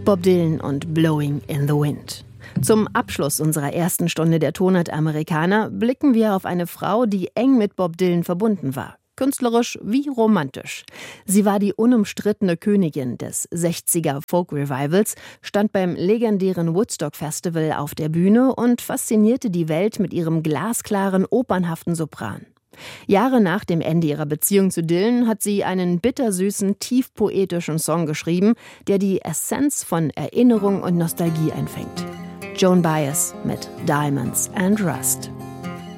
Bob Dylan und Blowing in the Wind. Zum Abschluss unserer ersten Stunde der Tonart Amerikaner blicken wir auf eine Frau, die eng mit Bob Dylan verbunden war. Künstlerisch wie romantisch. Sie war die unumstrittene Königin des 60er Folk-Revivals, stand beim legendären Woodstock Festival auf der Bühne und faszinierte die Welt mit ihrem glasklaren, opernhaften Sopran. Jahre nach dem Ende ihrer Beziehung zu Dylan hat sie einen bittersüßen, tief poetischen Song geschrieben, der die Essenz von Erinnerung und Nostalgie einfängt. Joan Baez mit Diamonds and Rust.